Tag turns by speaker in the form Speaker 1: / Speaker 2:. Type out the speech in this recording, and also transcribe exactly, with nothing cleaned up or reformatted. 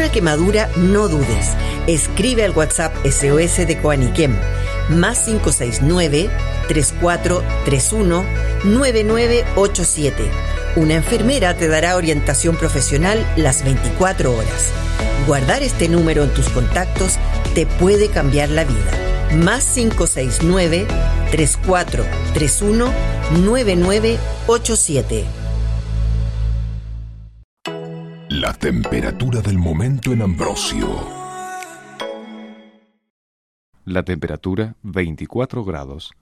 Speaker 1: una quemadura, no dudes. Escribe al WhatsApp S O S de Coaniquem, más cinco seis nueve, tres cuatro tres uno, nueve nueve ocho siete. Una enfermera te dará orientación profesional las veinticuatro horas. Guardar este número en tus contactos te puede cambiar la vida. Más cinco seis nueve, tres cuatro tres uno, nueve nueve ocho siete.
Speaker 2: La temperatura del momento en Ambrosio.
Speaker 3: La temperatura veinticuatro grados.